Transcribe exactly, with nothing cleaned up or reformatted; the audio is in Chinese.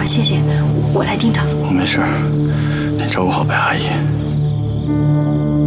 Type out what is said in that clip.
好，谢谢，我来盯着。 我没事，你照顾好白阿姨。